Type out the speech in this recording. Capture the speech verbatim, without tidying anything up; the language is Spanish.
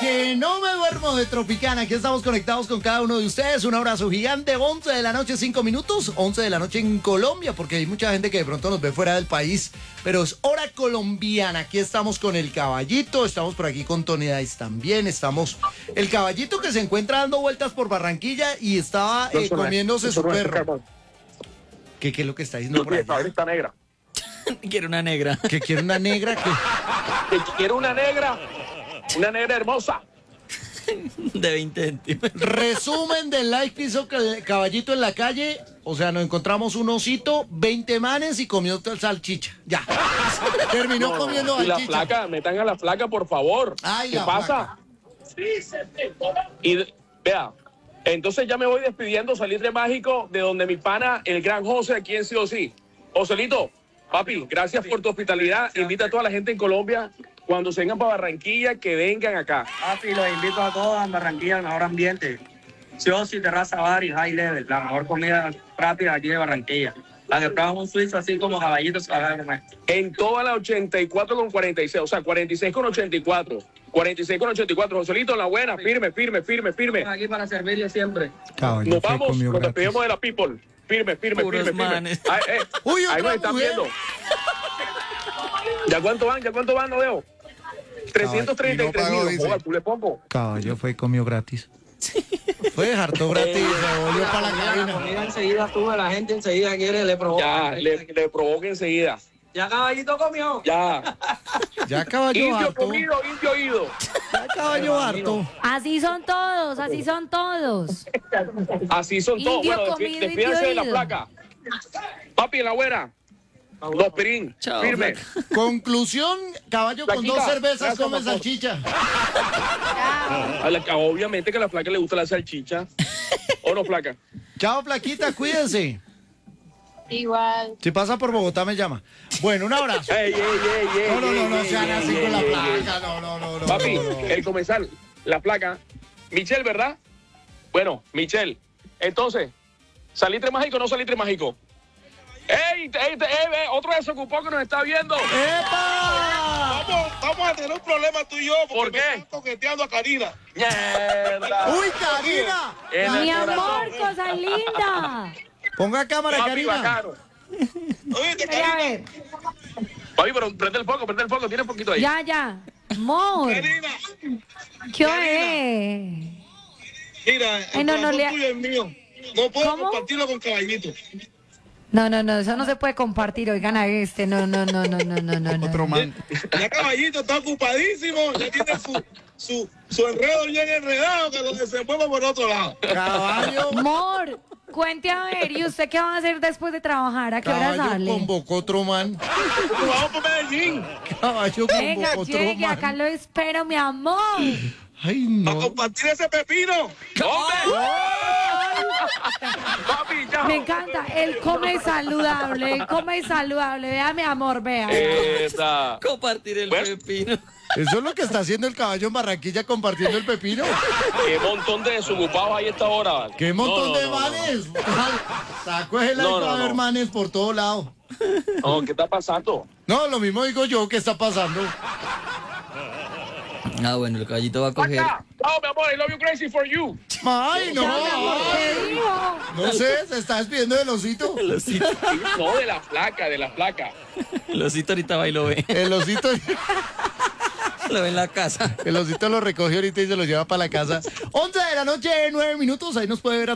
que no me duermo de Tropicana. Aquí estamos conectados con cada uno de ustedes. Un abrazo gigante. once de la noche, cinco minutos. once de la noche en Colombia, porque hay mucha gente que de pronto nos ve fuera del país. Pero es hora colombiana. Aquí estamos con el Caballito. Estamos por aquí con Tony Dice también. Estamos el Caballito que se encuentra dando vueltas por Barranquilla y estaba eh, comiéndose su perro. ¿Qué, ¿Qué es lo que está diciendo por allá? Está negra. Quiere una negra. ¿Que quiere una negra? ¿Qué? Que quiero una negra. Una negra hermosa. De veinte centímetros. Resumen del live que hizo Caballito en la calle. O sea, nos encontramos un osito, veinte manes y comió salchicha. Ya. Terminó No, comiendo y la salchicha. flaca, metan a la flaca, por favor. Ay, ¿Qué la pasa? Y vea, entonces ya me voy despidiendo, Salitre Mágico, de donde mi pana, el gran José, aquí en sí o sí. Joselito, papi, gracias por tu hospitalidad. Invita a toda la gente en Colombia, cuando se vengan para Barranquilla, que vengan acá. Papi, los invito a todos a Barranquilla, el mejor ambiente. Siosi, Terraza Bar y High Level, la mejor comida rápida aquí de Barranquilla. La que pruebas un suizo así como Caballito se va a comer. En toda la ochenta y cuatro con cuarenta y seis, o sea, cuarenta y seis con ochenta y cuatro. cuarenta y seis con ochenta y cuatro. Joselito, la buena, firme, firme, firme, firme. Estamos aquí para servirle siempre. Caballito Nos vamos, comió nos gratis. despedimos de la people. Firme, firme, Puros firme, firme. manes. Ay, eh, Uy, ahí otra nos están mujer. viendo. ¿Ya cuánto van? ¿Ya cuánto van? No veo. trescientos treinta y tres Caballo, mil. dice. Joder, tú le pongo. Caballo fue y comió gratis. Fue harto gratis, se volvió para la La cabina. comida enseguida sube, la gente enseguida quiere, le provoca. Ya, le, le provoca enseguida. ¿Ya Caballito comió? Ya. Ya caballo Indio harto. comido, indio oído. Ya caballo harto. Así son todos, así son todos. Así son todos. Indio Bueno, despi- comido, despídanse de la indio placa. Papi, la buena. Dos pirín. Chao, Firme. flaca. Conclusión, caballo con Flaquita, dos cervezas gracias, come papá. salchicha. A la- obviamente que a la flaca le gusta la salchicha. ¿O no, flaca? Chao, flaquita, cuídense. Igual. Si pasa por Bogotá me llama. Bueno, un abrazo. Ey, ey, ey, ey, No, no, no, ey, no ey, sean ey, así ey, con la ey, ey. placa. No, no, no, no. Papi, no, no. el comensal, la placa. Michelle, ¿verdad? Bueno, Michelle. Entonces, ¿salitre mágico o no salitre mágico? ¡Ey! ey, ey, ey, otro desocupado que nos está viendo! ¡Epa! Vamos, vamos a tener un problema tú y yo porque ¿Por me qué? están coqueteando a Karina. ¡Mierda! ¡Uy, Karina! En el Mi corazón. amor, cosa linda. Ponga cámara, Papi, Karina. bacano. Oíste, Mira, a Karina. ver. Papi, pero prende el foco, prende el foco. Tiene poquito ahí. Ya, ya. Amor, Karina, ¿qué es? mira, el Ay, no, no, corazón le- tuyo es mío. No puedo ¿Cómo? compartirlo con Caballito. No, no, no, eso no se puede compartir. Oigan a este. No, no, no, no, no, no, no. no. Otro man. Ya Caballito está ocupadísimo, ya tiene su, su, su enredo bien enredado que lo desenvuelve por otro lado. Caballo. Amor, cuente a ver. ¿Y usted qué va a hacer después de trabajar? ¿A qué hora Caballo sale? convocó otro man. Nos vamos por Medellín Caballo Venga, convocó otro llegue, man. acá lo espero, mi amor. Ay, a no. compartir ese pepino. ¡Hombre! Papi, ya. Me encanta, él come saludable, él come saludable. Vea, mi amor, vea. Esa. Compartir el Bueno. pepino. Eso es lo que está haciendo el caballo en Barranquilla compartiendo el pepino. Qué montón de desocupados hay a esta hora. Vale. ¡Qué montón No, no, de no, no. manes! Saco el No, no, va a haber no. manes por todo lado. No, ¿qué está pasando? No, lo mismo digo yo, ¿qué está pasando? Ah, bueno, el caballito va a coger. ¡Acá! ¡Chao, mi amor! I love you crazy for you. ¡Ay, no! ¿Qué dijo? No sé, se está despidiendo del osito. El osito, No, de la flaca, de la flaca. el osito ahorita va y lo ve. El osito, Lo ve en la casa. el osito lo recoge ahorita y se lo lleva para la casa. once de la noche, nueve minutos, ahí nos puede ver a